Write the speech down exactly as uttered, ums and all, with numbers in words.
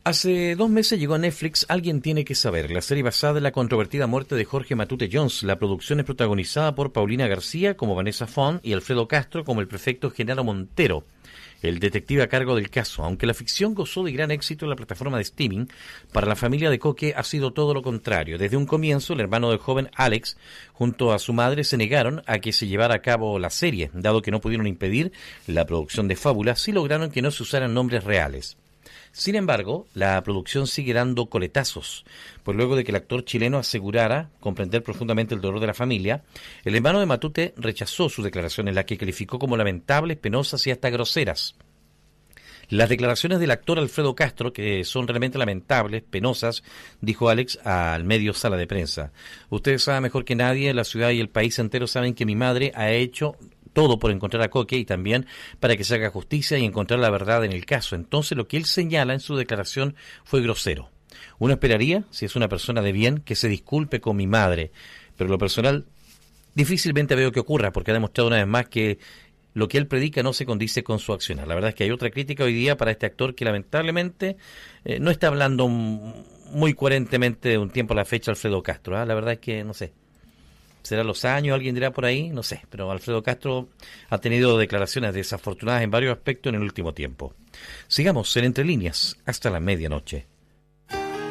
Hace dos meses llegó a Netflix Alguien tiene que saber, la serie basada en la controvertida muerte de Jorge Matute Jones. La producción es protagonizada por Paulina García como Vanessa Font y Alfredo Castro como el prefecto Genaro Montero, el detective a cargo del caso. Aunque la ficción gozó de gran éxito en la plataforma de streaming, para la familia de Coque ha sido todo lo contrario. Desde un comienzo, el hermano del joven Alex, junto a su madre, se negaron a que se llevara a cabo la serie. Dado que no pudieron impedir la producción de Fábula, sí lograron que no se usaran nombres reales. Sin embargo, la producción sigue dando coletazos, pues luego de que el actor chileno asegurara comprender profundamente el dolor de la familia, el hermano de Matute rechazó sus declaraciones, las que calificó como lamentables, penosas y hasta groseras. Las declaraciones del actor Alfredo Castro, que son realmente lamentables, penosas, dijo Alex al medio Sala de Prensa. Ustedes saben mejor que nadie, la ciudad y el país entero saben que mi madre ha hecho todo por encontrar a Coque y también para que se haga justicia y encontrar la verdad en el caso. Entonces lo que él señala en su declaración fue grosero. Uno esperaría, si es una persona de bien, que se disculpe con mi madre, pero lo personal difícilmente veo que ocurra, porque ha demostrado una vez más que lo que él predica no se condice con su accionar. La verdad es que hay otra crítica hoy día para este actor que lamentablemente eh, no está hablando muy coherentemente de un tiempo a la fecha Alfredo Castro. ¿eh? La verdad es que no sé. ¿Será los años? ¿Alguien dirá por ahí? No sé, pero Alfredo Castro ha tenido declaraciones desafortunadas en varios aspectos en el último tiempo. Sigamos en Entre Líneas hasta la medianoche.